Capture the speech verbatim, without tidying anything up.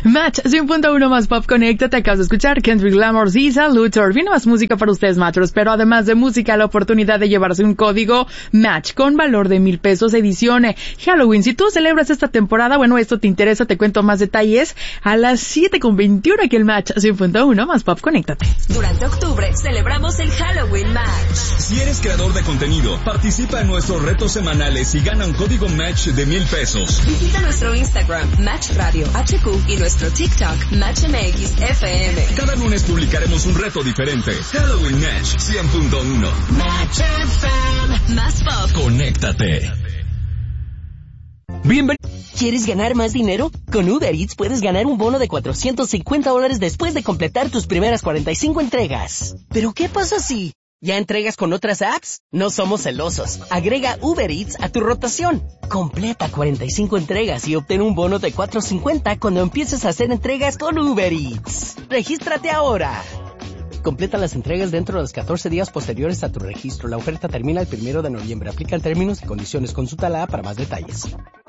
Match cien punto uno más Pop Conecta. Te acabas de escuchar Kendrick Lamar, Ziza, Luthor. Viene más música para ustedes, machos, pero además de música, la oportunidad de llevarse un código Match con valor de mil pesos edición Halloween. Si tú celebras esta temporada, bueno, esto te interesa, te cuento más detalles a las siete con veintiuno aquí el Match cien punto uno más Pop, conéctate. Durante octubre celebramos el Halloween Match. Si eres creador de contenido, participa en nuestros retos semanales y gana un código Match de mil pesos. Visita nuestro Instagram, Match Radio H Q, y nuestro TikTok, Match M X F M. Cada lunes publicaremos un reto diferente. Halloween Match cien punto uno. Match F M. Más Pop. Conéctate. Bienvenido. ¿Quieres ganar más dinero? Con Uber Eats puedes ganar un bono de cuatrocientos cincuenta dólares después de completar tus primeras cuarenta y cinco entregas. ¿Pero qué pasa si ya entregas con otras apps? No somos celosos. Agrega Uber Eats a tu rotación. Completa cuarenta y cinco entregas y obtén un bono de cuatrocientos cincuenta cuando empieces a hacer entregas con Uber Eats. ¡Regístrate ahora! Completa las entregas dentro de los catorce días posteriores a tu registro. La oferta termina el primero de noviembre. Aplican términos y condiciones. Consulta la app para más detalles.